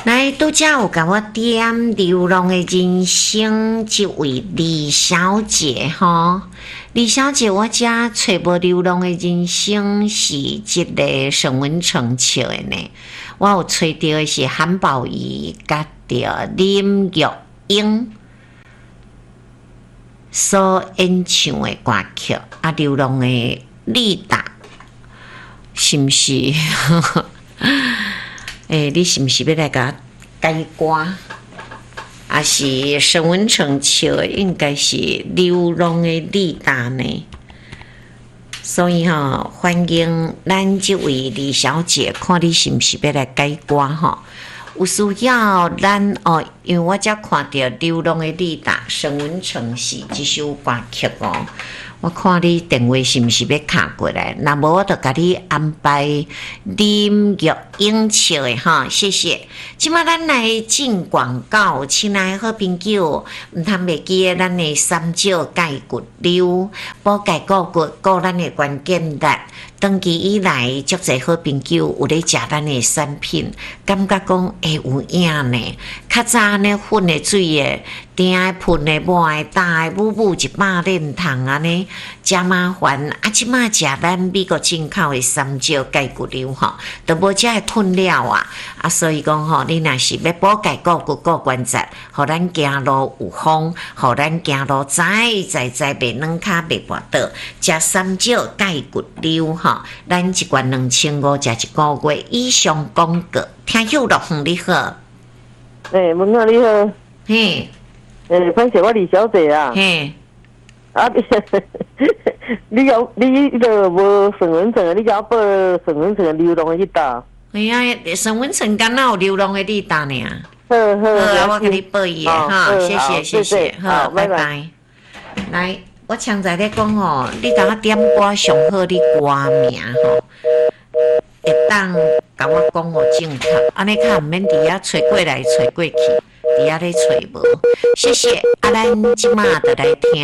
来，拄则有甲我点《流浪的人生》这位李小姐吼，李小姐，我遮找无《流浪的人生》是即个沈文成笑的呢，我有找到的是韩宝仪甲着林玉英所演唱的歌曲啊，《流浪的丽达》是毋是？你是毋是要来甲改歌？还是沈文成唱的应该是《流浪的丽达》呢？所以欢迎咱这位李小姐，看你是毋是要来改歌有需要咱因为我才看到《流浪的丽达》沈文成是这首歌曲我看你电话是毋是要卡过来？那无我就甲你安排林玉英唱的谢谢。即马咱来进广告，亲爱的好朋友，毋通袂记咱的三椒钙骨溜、补钙固骨、顾咱的关键力。长期以来，足侪好朋友有咧食咱的产品，感觉讲会有影呢。较早呢，粉的、水的、甜的、喷的、抹的、打的，母100连糖安尼，真麻烦。即马食咱美国进口的三椒钙骨溜都无遮的吞了所以讲你若是要补钙固骨、顾关节，互咱行路有风，互咱行路在袂软骹袂跋倒，食三椒钙骨溜咱一罐2500，食1个月以上广告。听友乐园你好， 文哥你好， 嘿， 反正我李小姐啊， 嘿， 你都无沈文成，你甲我报沈文成的流浪的去打。 哎呀，沈文成敢若有流浪的丽达呢？ 好， 我给你报伊谢谢，好，拜拜。来。我常在咧讲你甲我点歌上好，你歌名会当甲我讲正确，安尼较毋免伫遐找过来找过去，伫遐咧找无。谢谢，咱即马就来听。